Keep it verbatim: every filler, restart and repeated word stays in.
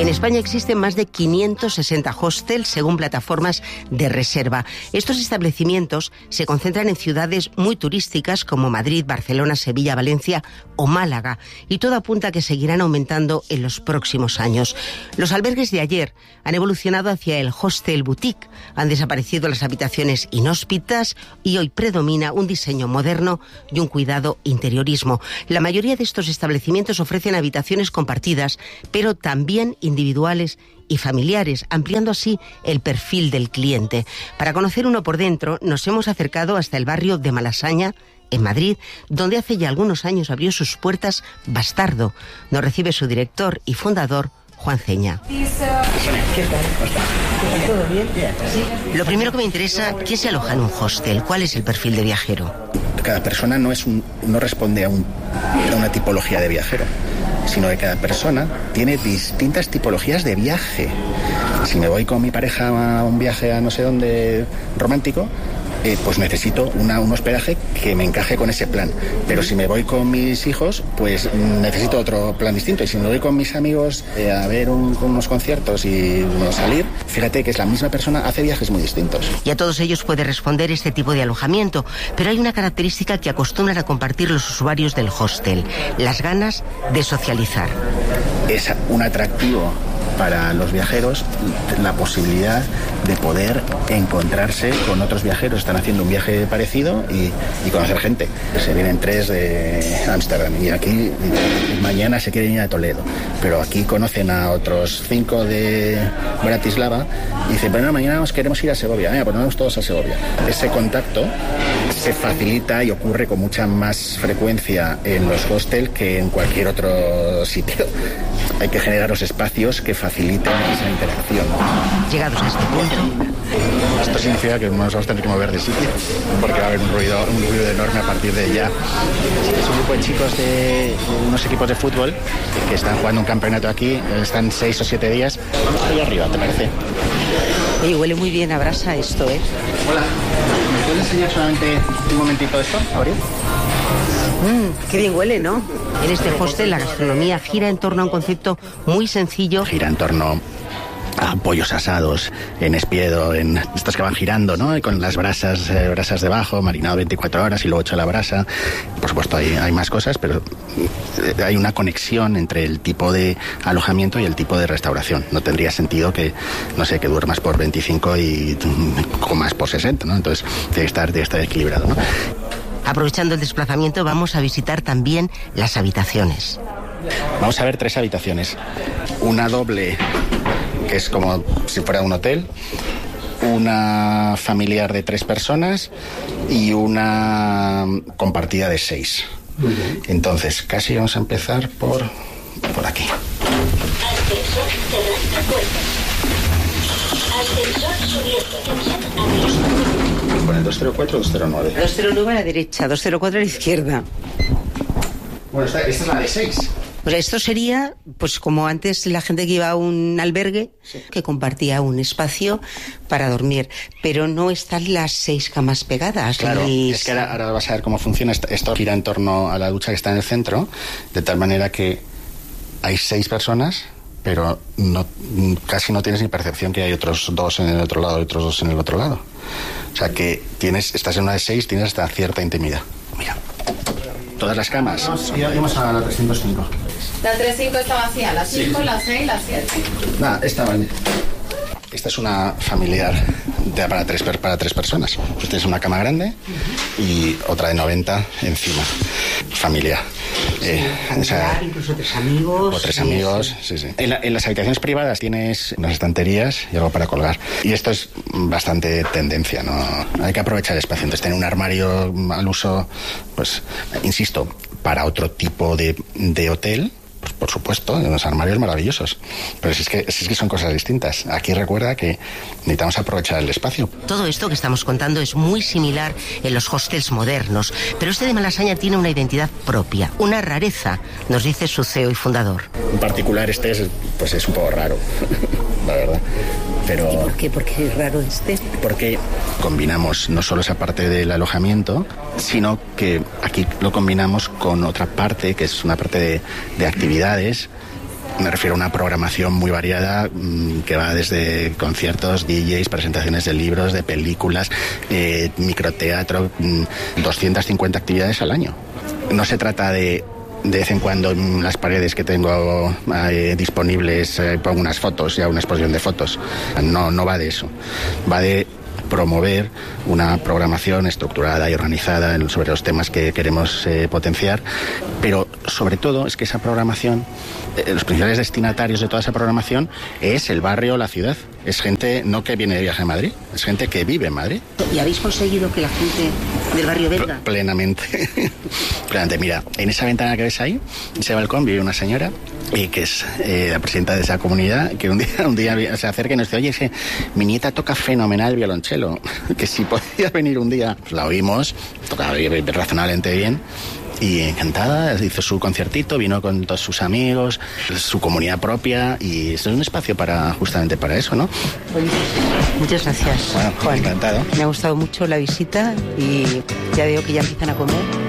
En España existen más de quinientos sesenta hostels según plataformas de reserva. Estos establecimientos se concentran en ciudades muy turísticas como Madrid, Barcelona, Sevilla, Valencia o Málaga, y todo apunta a que seguirán aumentando en los próximos años. Los albergues de ayer han evolucionado hacia el hostel boutique, han desaparecido las habitaciones inhóspitas y hoy predomina un diseño moderno y un cuidado interiorismo. La mayoría de estos establecimientos ofrecen habitaciones compartidas, pero también individuales y familiares, ampliando así el perfil del cliente. Para conocer uno por dentro, nos hemos acercado hasta el barrio de Malasaña, en Madrid, donde hace ya algunos años abrió sus puertas Bastardo. Nos recibe su director y fundador, Juan Ceña. ¿Qué tal? ¿Todo bien? Sí. Lo primero que me interesa, ¿quién se aloja en un hostel? ¿Cuál es el perfil de viajero? Cada persona no es un, no responde a, un, a una tipología de viajero, sino que cada persona tiene distintas tipologías de viaje. Si me voy con mi pareja a un viaje a no sé dónde romántico, Eh, pues necesito una, un hospedaje que me encaje con ese plan. Pero si me voy con mis hijos, pues necesito otro plan distinto. Y si me voy con mis amigos eh, a ver un, unos conciertos y bueno, salir, fíjate que es la misma persona, hace viajes muy distintos. Y a todos ellos puede responder este tipo de alojamiento. Pero hay una característica que acostumbran a compartir los usuarios del hostel: las ganas de socializar. Es un atractivo para los viajeros la posibilidad de poder encontrarse con otros viajeros. Están haciendo un viaje parecido y, y conocer gente. Se vienen tres de Ámsterdam y aquí y mañana se quieren ir a Toledo, pero aquí conocen a otros cinco de Bratislava y dicen, bueno, mañana nos queremos ir a Segovia. Mira, pues nos vamos todos a Segovia. Ese contacto se facilita y ocurre con mucha más frecuencia en los hostels que en cualquier otro sitio. Hay que generar los espacios que faciliten esa interacción. Llegados a este punto, esto significa que nos vamos a tener que mover de sitio, porque va a haber un ruido, un ruido enorme a partir de ya. Es un grupo de chicos de unos equipos de fútbol que están jugando un campeonato aquí, están seis o siete días. Vamos allá arriba, ¿te parece? Oye, huele muy bien a brasa esto, ¿eh? Hola, ¿me puedes enseñar solamente un momentito esto, Abril? Mmm, qué bien huele, ¿no? En este hostel la gastronomía gira en torno a un concepto muy sencillo. Gira en torno a pollos asados en espiedo, en estos que van girando, ¿no? Y con las brasas, eh, brasas debajo, marinado veinticuatro horas y luego hecho la brasa. Por supuesto hay, hay más cosas, pero hay una conexión entre el tipo de alojamiento y el tipo de restauración. No tendría sentido que, no sé, que duermas por veinticinco y comas por sesenta, ¿no? Entonces tiene que estar, tiene que estar equilibrado, ¿no? Aprovechando el desplazamiento, vamos a visitar también las habitaciones. Vamos a ver tres habitaciones. Una doble, que es como si fuera un hotel, una familiar de tres personas y una compartida de seis. Entonces, casi vamos a empezar por, por aquí. Ascensor de nuestra puerta. Ascensor subiendo. Con el doscientos cuatro o doscientos nueve. doscientos nueve a la derecha, doscientos cuatro a la izquierda. Bueno, esta, esta es la de seis. O sea, esto sería, pues como antes la gente que iba a un albergue, sí, que compartía un espacio para dormir, pero no están las seis camas pegadas. Claro, ni... es que ahora, ahora vas a ver cómo funciona. Esto gira en torno a la ducha que está en el centro, de tal manera que hay seis personas, pero no, casi no tienes ni percepción que hay otros dos en el otro lado y otros dos en el otro lado. O sea que tienes, estás en una de seis, tienes hasta cierta intimidad. Mira, todas las camas. Vamos a la trescientos cinco. La trescientos cinco está vacía, la cinco, sí, la seis, la siete. Nada, esta vale. Esta es una familiar de, para, tres, para tres personas. Pues tienes una cama grande y otra de noventa encima. Familia. Sí, eh, familiar, o sea, incluso tres amigos. O tres amigos, sí, sí. En, la, en las habitaciones privadas tienes unas estanterías y algo para colgar. Y esto es bastante tendencia, ¿no? Hay que aprovechar el espacio. Entonces, tener un armario al uso, pues, insisto, para otro tipo de, de hotel, pues por supuesto, en los armarios maravillosos. Pero si es, que, si es que son cosas distintas. Aquí recuerda que necesitamos aprovechar el espacio. Todo esto que estamos contando es muy similar en los hostels modernos, pero este de Malasaña tiene una identidad propia, una rareza, nos dice su C E O y fundador. En particular este es, pues es un poco raro, la verdad. Pero, ¿y por qué? ¿Por qué es raro este? Porque combinamos no solo esa parte del alojamiento, sino que aquí lo combinamos con otra parte, que es una parte de, de actividades Me refiero a una programación muy variada mmm, que va desde conciertos, D Js, presentaciones de libros, de películas, eh, microteatro, mmm, doscientas cincuenta actividades al año. No se trata de de vez en cuando en las paredes que tengo eh, disponibles eh, pongo unas fotos, ya una exposición de fotos. No, no va de eso. Va de promover una programación estructurada y organizada sobre los temas que queremos eh, potenciar, pero sobre todo es que esa programación, eh, los principales destinatarios de toda esa programación es el barrio o la ciudad. Es gente no que viene de viaje a Madrid, es gente que vive en Madrid. ¿Y habéis conseguido que la gente del barrio venga? Plenamente. Plenamente. Mira, en esa ventana que ves ahí, en ese balcón, vive una señora y que es eh, la presidenta de esa comunidad, que un día, un día se acerca y nos dice, oye, es que mi nieta toca fenomenal violonchelo, que si podía venir un día, pues la oímos, tocaba razonablemente bien. Y encantada, hizo su conciertito, vino con todos sus amigos, su comunidad propia, y esto es un espacio para justamente para eso, ¿no? Muchas gracias, bueno, Juan. Encantado. Me ha gustado mucho la visita y ya veo que ya empiezan a comer.